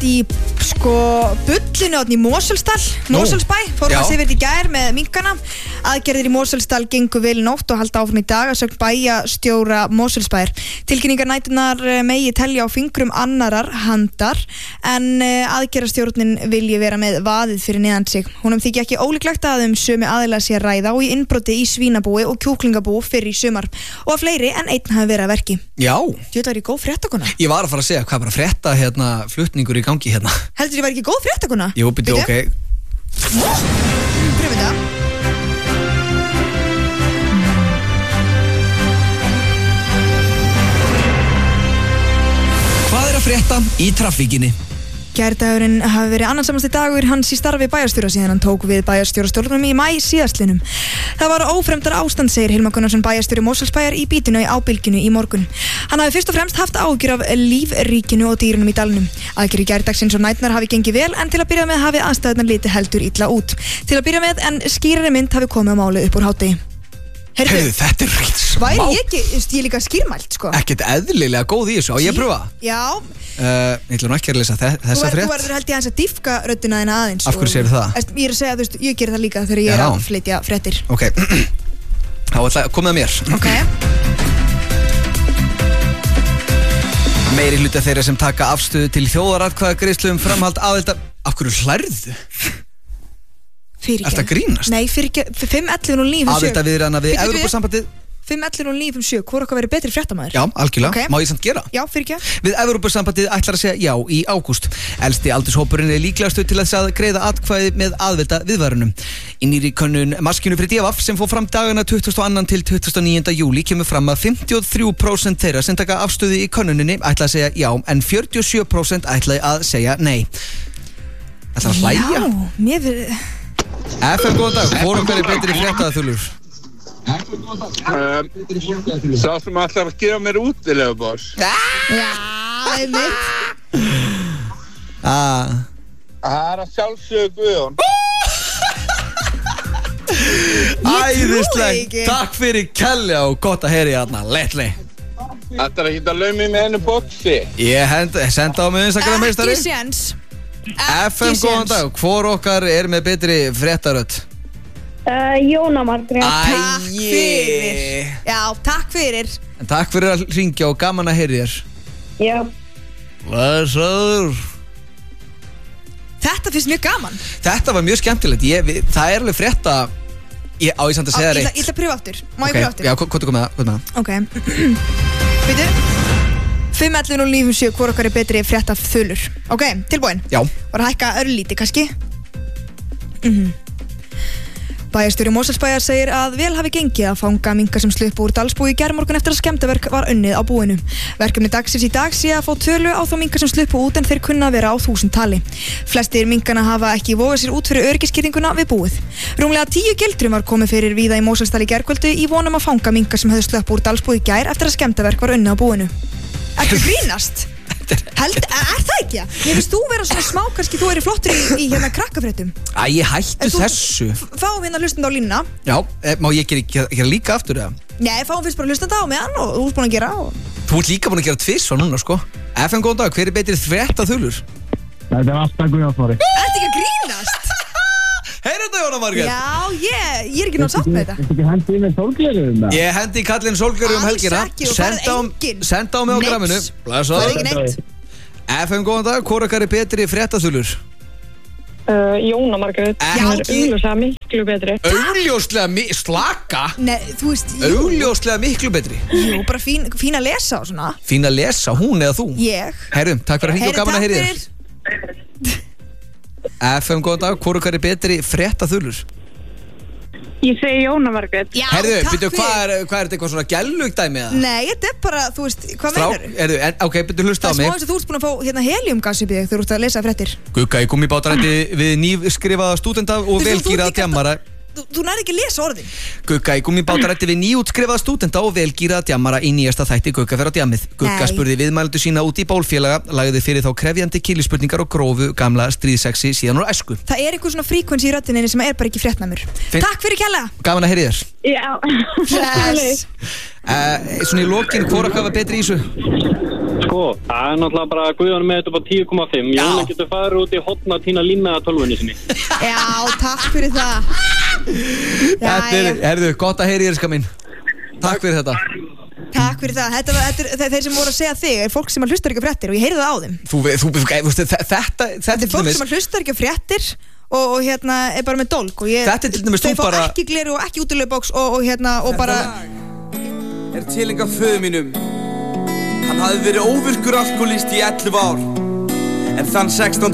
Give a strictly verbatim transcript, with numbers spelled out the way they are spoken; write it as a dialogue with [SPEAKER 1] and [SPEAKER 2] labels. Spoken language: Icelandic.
[SPEAKER 1] lent í sko bullinu átni í Mosfellsdal, Mosfellsbæ, fórum að sefið í gær með minkana. Aðgerðir í Mosfellsdal gengu vel í nótt og halda áfram í dag að sögn bæjarstjóra Mosfellsbæjar. Tilkynningar næturnar megi telja á fingrum annarar handar en aðgerðarstjórnin vilji vera með vaðið fyrir neðan sig. Honum þykja ekki ólíklegt að um sömu aðila sé að ræða og í innbroti í svínabúi og kjúklingabúi fyrir í sumar og að fleiri en einn hafi verið að verki.
[SPEAKER 2] Já.
[SPEAKER 1] Þetta var í góð fréttakona.
[SPEAKER 2] Ég var að fara að segja hvað bara frétta hérna flutningur í gangi hérna.
[SPEAKER 1] Heldur þið var ekki góð fréttakona?
[SPEAKER 2] Jú, byrju, ok.
[SPEAKER 1] Pröfum þetta.
[SPEAKER 2] Hvað er að frétta í traffíkinni?
[SPEAKER 1] Gærdagurinn hafi verið annansamasti dagur hans í starfi bæjarstjóra síðan hann tók við bæjarstjórastólnum í maí síðastlinum. Það var ófremdar ástand, segir Hilmar Gunnarsson bæjarstjóri Mosfellsbæjar í bítinu í ábylginu í morgun. Hann hafi fyrst og fremst haft áhyggjur af lífríkinu og dýrunum í dalnum. Aðgerðir gærdagsins og næturnar hafi gengið vel en til að byrja með hafi aðstæðurnar litið heldur illa út. Til að byrja með en skýrari mynd hafi komið á málið upp úr hádegi.
[SPEAKER 2] Heyrðu, þetta er ríkt smá.
[SPEAKER 1] Væri ég ekki, ég er líka skýrmælt, sko.
[SPEAKER 2] Ekkert eðlilega góð í þessu, á ég að pröfa?
[SPEAKER 1] Já.
[SPEAKER 2] Uh, ég ætla nú ekki að lesa þe þessa frétt.
[SPEAKER 1] Þú verður held ég hans að diffka röddina þína aðeins.
[SPEAKER 2] Af hverju segir það?
[SPEAKER 1] Ég er að segja, þú veist, ég ger það líka þegar ég er að flytja fréttir.
[SPEAKER 2] Ok, þá ætla að koma að mér.
[SPEAKER 1] Ok.
[SPEAKER 2] Meiri hluta þeirra sem taka afstöðu til þjóðaratkvæðagreiðslu um framhald aðelda. Af hverju hlærðu?
[SPEAKER 1] Fyrir
[SPEAKER 2] ekki. Ertu að grínast?
[SPEAKER 1] Nei, fyrir ekki. fimm ellefu núll níu
[SPEAKER 2] Aðelda viðræðna við Evrópusambandið.
[SPEAKER 1] fimm ellefu núll níu sjö, hvor okkar verið betri fréttamaður?
[SPEAKER 2] Já, algjörlega,
[SPEAKER 1] okay.
[SPEAKER 2] Má ég samt gera?
[SPEAKER 1] Já, fyrir ekki.
[SPEAKER 2] Við Evrópusambandið ætlar að segja já í ágúst. Elsti aldurshópurinn er líklegastur til þess að greiða atkvæði með aðvelda viðvörunum. Í nýrri könnun Maskínu fyrir D V F sem fór fram dagana tuttugasta og annan til tuttugasta og níunda júlí kemur fram að fimmtíu og þrjú prósent þeirra sem taka afstöðu í könnuninni ætla að segja já en fjörutíu og sjö prósent ætla að segja nei. Ætla að hlæja?
[SPEAKER 1] Já, mér fyrir...
[SPEAKER 2] F M, góðan dag, hvor okkar er betri fréttaðaþulur?
[SPEAKER 3] Um, sá sem ætlar að gefa mér útilegu, boss.
[SPEAKER 1] Já, það er mitt.
[SPEAKER 2] Ah.
[SPEAKER 3] Það er að sjálfsögðu Guðjón.
[SPEAKER 2] Æðislegt, takk fyrir Kelly og gott að heyra hérna, letli.
[SPEAKER 3] Þetta er ekki að laumi með einu boxi.
[SPEAKER 2] Ég hend, senda á mig Instagram meistari.
[SPEAKER 1] Ekki séns.
[SPEAKER 2] F M, góðan dag, hvor okkar er með betri fréttarödd?
[SPEAKER 4] Uh, Jóna Margrét.
[SPEAKER 1] Takk fyrir. Já, takk fyrir.
[SPEAKER 2] En takk fyrir að hringja og gaman að heyra þér.
[SPEAKER 4] Já.
[SPEAKER 2] Læsaður.
[SPEAKER 1] Þetta finnst mjög gaman.
[SPEAKER 2] Þetta var mjög skemmtilegt. Ég, við, það er alveg frétta. Ég á ég samt að segja reitt.
[SPEAKER 1] Ég ætla að pröfa aftur. Má ég
[SPEAKER 2] okay.
[SPEAKER 1] pröfa aftur?
[SPEAKER 2] Já, hvað er komið með það?
[SPEAKER 1] Ok. Veitu? fimm ellefu núll níu sjö, hvor okkar er betri frétta þulur. Ok, tilbúin.
[SPEAKER 2] Já.
[SPEAKER 1] Var að hækka örlíti, kannski? Mhm. Bæjarstjóri Mosfellsbæjar segir að vel hafi gengið að fanga minka sem sluppu úr Dalsbúi í gærmorgun eftir að skemmdarverk var unnið á búinu. Verkefni dagsins í dag sé að fá tölu á þá minka sem sluppu út en þeir kunna að vera á þúsund tali. Flestir minkana hafa ekki vogað sér út fyrir öryggisskýringuna við búið. Rúmlega tíu gildrum var komið fyrir víða í Mosfellsdal í gærkvöldu í vonum að fanga minka sem höfðu sluppu úr Dalsbúi í gær eftir að skemmdarverk var unnið á búinu. Ertu grínast? Held, er það ekki? Ég veist þú vera svona smá, kannski þú eri flottur í, í hérna krakkafréttum.
[SPEAKER 2] Æ, ég hættu
[SPEAKER 1] þú,
[SPEAKER 2] þessu.
[SPEAKER 1] Fáum hérna hlustandi á línuna.
[SPEAKER 2] Já, e, má ég gera, gera líka aftur eða?
[SPEAKER 1] Nei, fáum fyrst bara hlustandi á meðan og þú ert búin að gera og...
[SPEAKER 2] Þú ert líka búin að gera tviss og núna, sko. F M, góðan dag, hver er betri fréttaþulur?
[SPEAKER 5] Þetta er alltaf Guðjón Smári.
[SPEAKER 1] Ertu ekki að grínast?
[SPEAKER 2] Heyrðu þetta, Jóna Margrét?
[SPEAKER 1] Já, ég, ég er ekki nátt sátt með þetta.
[SPEAKER 5] Þetta ekki hendi í með sólgleraugun það?
[SPEAKER 2] Ég hendi í kallinn sólgleraugun um helgina.
[SPEAKER 1] Alls ekki, og það er engin.
[SPEAKER 2] Senda á mig á gramminu.
[SPEAKER 1] Það er ekki neitt.
[SPEAKER 2] F M, góðan dag, hvor okkar er betri fréttaþulur?
[SPEAKER 4] Uh, Jóna Margrét.
[SPEAKER 2] Ekki.
[SPEAKER 4] Það er augljóslega miklu betri.
[SPEAKER 2] Augljóslega mi... Slaka?
[SPEAKER 1] Nei, þú veist... Jú.
[SPEAKER 2] Augljóslega miklu betri.
[SPEAKER 1] Jú, bara fín, fín að lesa og svona.
[SPEAKER 2] Fín að lesa, hún eða þú?
[SPEAKER 1] Ég.
[SPEAKER 2] Herru, takk fyrir að hringja og gaman að heyra þér. F M, góðan dag, hvor okkar er betri fréttaþulur?
[SPEAKER 4] Ég segi Jóna Margrét.
[SPEAKER 1] Já,
[SPEAKER 2] Herðu,
[SPEAKER 1] takk
[SPEAKER 2] byrju,
[SPEAKER 1] fyrir.
[SPEAKER 2] hvað er, hvað er þetta eitthvað svona gælugdæmi eða?
[SPEAKER 1] Nei, þetta er bara, þú veist, hvað
[SPEAKER 2] Strák,
[SPEAKER 1] meinar þú?
[SPEAKER 2] herðu, en, ok, byrju, hlusta á
[SPEAKER 1] Það er
[SPEAKER 2] mig.
[SPEAKER 1] smá eins og þú ert búin að fá hérna heliumgas upp í þig þegar þú ert að lesa fréttir.
[SPEAKER 2] Gugga í gummibátarætti við nýskrifaða stúdenta og
[SPEAKER 1] Þú- þú- þú ert
[SPEAKER 2] velgýraða
[SPEAKER 1] líka
[SPEAKER 2] djammara.
[SPEAKER 1] Þú, þú nærði ekki að lesa orðin.
[SPEAKER 2] Gugga í gummibátarætti við nýútskrifaða stúdenta og velgýraða djammara í nýjasta þætti Gugga fer á djammið. Gugga
[SPEAKER 1] Nei.
[SPEAKER 2] spurði viðmælendur sína út í bólfélaga, lagði fyrir þá krefjandi kýlispurningar og grófu gamla stríðsexi síðan úr æsku.
[SPEAKER 1] Það er eitthvað svona fríkvens í röddinni sem er bara ekki fréttnæmur.
[SPEAKER 2] Finn-
[SPEAKER 1] Takk fyrir kjalla.
[SPEAKER 2] Gaman að heyri þér.
[SPEAKER 4] Já.
[SPEAKER 1] Bless.
[SPEAKER 2] Uh, svona í lokin, hvora hvað var betri í þessu?
[SPEAKER 6] Sko, það er náttúrulega bara Guðjón með þetta upp á tíu komma fimm. Jóna getur farið út í hotna að tína límið að tölvunni sinni.
[SPEAKER 1] Já, takk fyrir það.
[SPEAKER 2] Þetta er, herðu, gott að heyri þér, ska mín. Takk fyrir þetta.
[SPEAKER 1] Takk fyrir það. Þetta, þetta, þetta, þeir sem voru að segja þig er fólk sem hlustar ekki á fréttir og ég heyrði það á þeim.
[SPEAKER 2] Þú, þú, þú, þetta, þetta,
[SPEAKER 1] þetta er fólk sem hlustar ekki á fréttir og, og hérna er bara með dólg og ég,
[SPEAKER 2] þetta er til dæmis þú
[SPEAKER 1] þau fá
[SPEAKER 2] bara
[SPEAKER 1] ekki gleru og ekki útilegubóks og, og hérna og bara
[SPEAKER 7] er tilenga föður mínum. Hann hafði verið óvirkur alkoholist í ellefu ár en þann sextánda